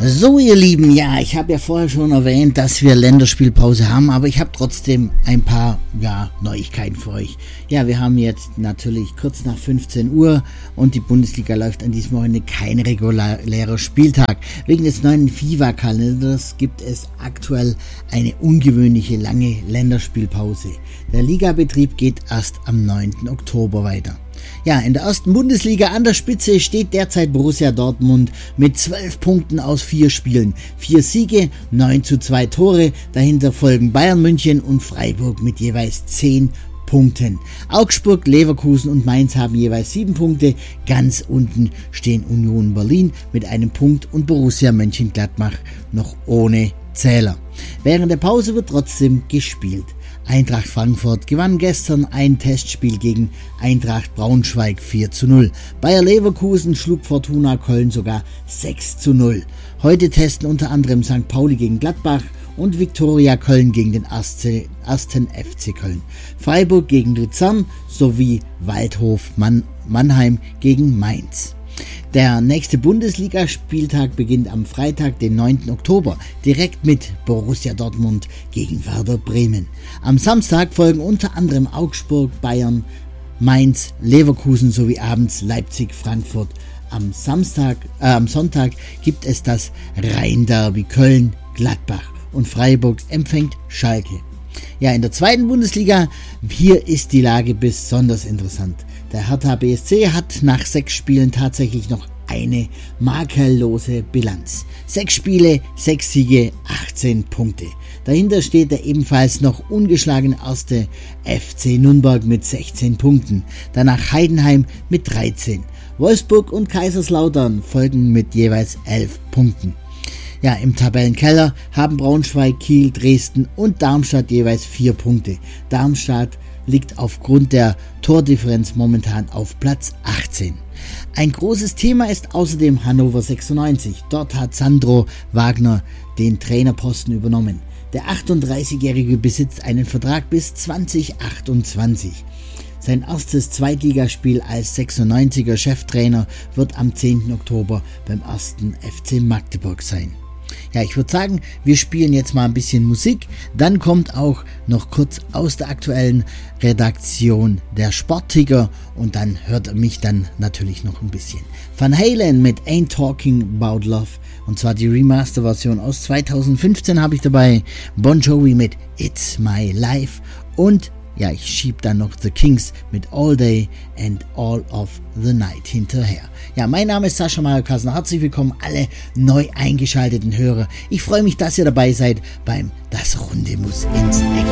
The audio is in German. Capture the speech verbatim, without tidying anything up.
So, ihr Lieben, ja, ich habe ja vorher schon erwähnt, dass wir Länderspielpause haben, aber ich habe trotzdem ein paar, ja, Neuigkeiten für euch. Ja, wir haben jetzt natürlich kurz nach fünfzehn Uhr und die Bundesliga läuft an diesem Wochenende kein regulärer Spieltag. Wegen des neuen FIFA-Kalenders gibt es aktuell eine ungewöhnliche lange Länderspielpause. Der Ligabetrieb geht erst am neunten Oktober weiter. Ja, in der ersten Bundesliga an der Spitze steht derzeit Borussia Dortmund mit zwölf Punkten aus vier Spielen. Vier Siege, neun zu zwei Tore, dahinter folgen Bayern München und Freiburg mit jeweils zehn Punkten. Augsburg, Leverkusen und Mainz haben jeweils sieben Punkte. Ganz unten stehen Union Berlin mit einem Punkt und Borussia Mönchengladbach noch ohne Zähler. Während der Pause wird trotzdem gespielt. Eintracht Frankfurt gewann gestern ein Testspiel gegen Eintracht Braunschweig vier zu null. Bayer Leverkusen schlug Fortuna Köln sogar sechs zu null. Heute testen unter anderem Sankt Pauli gegen Gladbach und Viktoria Köln gegen den ersten F C Köln. Freiburg gegen Luzern sowie Waldhof Mann- Mannheim gegen Mainz. Der nächste Bundesligaspieltag beginnt am Freitag, den neunten Oktober, direkt mit Borussia Dortmund gegen Werder Bremen. Am Samstag folgen unter anderem Augsburg, Bayern, Mainz, Leverkusen sowie abends Leipzig, Frankfurt. Am Samstag, äh, am Sonntag gibt es das Rhein-Derby Köln, Gladbach und Freiburg empfängt Schalke. Ja, in der zweiten Bundesliga, hier ist die Lage besonders interessant. Der Hertha B S C hat nach sechs Spielen tatsächlich noch eine makellose Bilanz. Sechs Spiele, sechs Siege, achtzehn Punkte. Dahinter steht der ebenfalls noch ungeschlagene erste F C Nürnberg mit sechzehn Punkten. Danach Heidenheim mit dreizehn. Wolfsburg und Kaiserslautern folgen mit jeweils elf Punkten. Ja, im Tabellenkeller haben Braunschweig, Kiel, Dresden und Darmstadt jeweils vier Punkte. Darmstadt liegt aufgrund der Tordifferenz momentan auf Platz achtzehn. Ein großes Thema ist außerdem Hannover sechsundneunzig. Dort hat Sandro Wagner den Trainerposten übernommen. Der achtunddreißigjährige besitzt einen Vertrag bis zwanzig achtundzwanzig. Sein erstes Zweitligaspiel als sechsundneunziger Cheftrainer wird am zehnten Oktober beim ersten F C Magdeburg sein. Ja, ich würde sagen, wir spielen jetzt mal ein bisschen Musik. Dann kommt auch noch kurz aus der aktuellen Redaktion der Sportticker und dann hört er mich dann natürlich noch ein bisschen. Van Halen mit Ain't Talking About Love und zwar die Remaster-Version aus zweitausendfünfzehn habe ich dabei. Bon Jovi mit It's My Life und ja, ich schieb dann noch The Kings mit All Day and All of the Night hinterher. Ja, mein Name ist Sascha Mario Kassner. Herzlich willkommen alle neu eingeschalteten Hörer. Ich freue mich, dass ihr dabei seid beim Das Runde muss ins Eck.